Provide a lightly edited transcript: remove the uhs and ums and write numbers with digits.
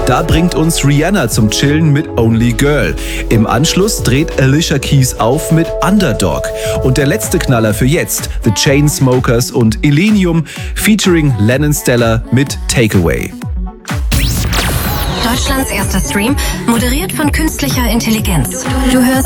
Da bringt uns Rihanna zum Chillen mit Only Girl. Im Anschluss dreht Alicia Keys auf mit Underdog. Und der letzte Knaller für jetzt, The Chainsmokers und Illenium featuring Lennon Stella mit Takeaway. Deutschlands erster Stream, moderiert von künstlicher Intelligenz. Du hörst